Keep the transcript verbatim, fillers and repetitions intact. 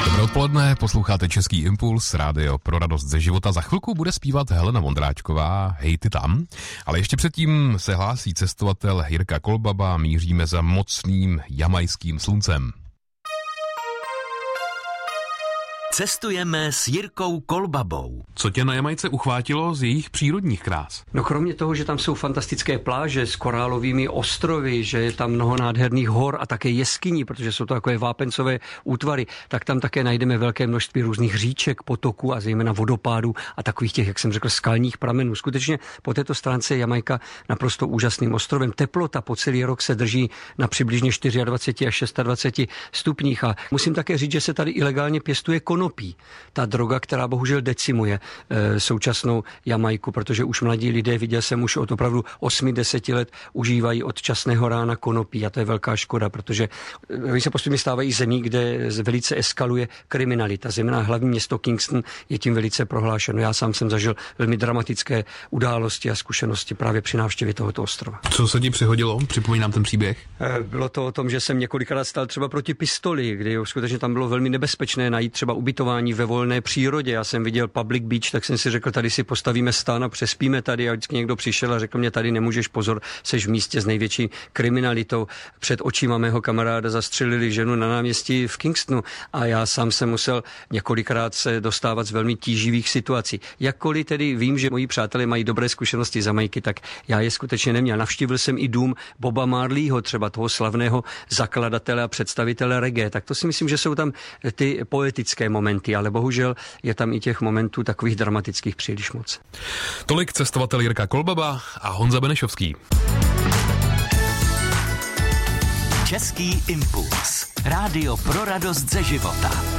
Dobré odpoledne, posloucháte Český impuls, rádio pro radost ze života. Za chvilku bude zpívat Helena Vondráčková, Hej ty tam. Ale ještě předtím se hlásí cestovatel Jirka Kolbaba, míříme za mocným jamajským sluncem. Cestujeme s Jirkou Kolbabou. Co tě na Jamajce uchvátilo z jejich přírodních krás? No kromě toho, že tam jsou fantastické pláže s korálovými ostrovy, že je tam mnoho nádherných hor a také jeskyní, protože jsou to takové vápencové útvary, tak tam také najdeme velké množství různých říček, potoků a zejména vodopádů a takových těch, jak jsem řekl, skalních pramenů. Skutečně po této stránce je Jamajka naprosto úžasným ostrovem. Teplota po celý rok se drží na přibližně dvacet čtyři až dvacet šest stupních a musím také říct, že se tady ilegálně pěstuje konopí. Ta droga, která bohužel decimuje e, současnou Jamajku, protože už mladí lidé, viděl jsem už od opravdu osmi deseti let, užívají od časného rána konopí a to je velká škoda, protože oni se postupně stávají zemí, kde velice eskaluje kriminalita. Zejména hlavní město Kingston je tím velice prohlášeno. Já sám jsem zažil velmi dramatické události a zkušenosti právě při návštěvě tohoto ostrova. Co se ti přihodilo? Připomínám ten příběh. E, bylo to o tom, že jsem několikrát stál třeba proti pistoli, kdy skutečně tam bylo velmi nebezpečné najít třeba ubytování ve volné přírodě. Já jsem viděl public beach, tak jsem si řekl, tady si postavíme stán a přespíme tady a vždycky někdo přišel a řekl mě, tady nemůžeš, pozor, seš v místě s největší kriminalitou. Před očima mého kamaráda zastřelili ženu na náměstí v Kingstonu a já sám jsem musel několikrát se dostávat z velmi tíživých situací. Jakkoliv tedy vím, že moji přátelé mají dobré zkušenosti z Jamajky, tak já je skutečně neměl. Navštívil jsem i dům Boba Marleyho, třeba toho slavného zakladatele a představitele reggae. Tak to si myslím, že jsou tam ty poetické momenty, ale bohužel je tam i těch momentů takových dramatických příliš moc. Tolik cestovatel Jirka Kolbaba a Honza Benešovský. Český impuls. Rádio pro radost ze života.